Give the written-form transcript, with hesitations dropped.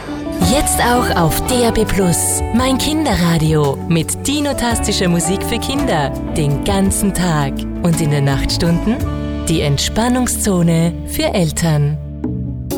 Jetzt auch auf DAB+, mein Kinderradio mit dinotastischer Musik für Kinder, den ganzen Tag. Und in den Nachtstunden die Entspannungszone für Eltern.